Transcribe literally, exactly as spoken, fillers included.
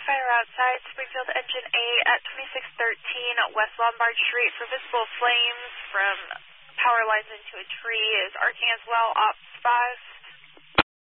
fire outside Springfield Engine A at twenty-six thirteen West Lombard Street for visible flames from power lines into a tree is arcing as well, ops five.